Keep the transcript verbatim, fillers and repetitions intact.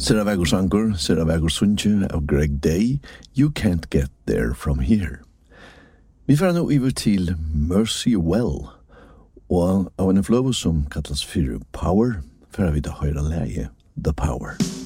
Sera Vagur Sangur, Sera Vagur Sunche av Greg Day, You Can't Get There From Here. Vi får nå over til Mercy Well, og av en fløve som kallas for Power, får vi da høyre leie The Power.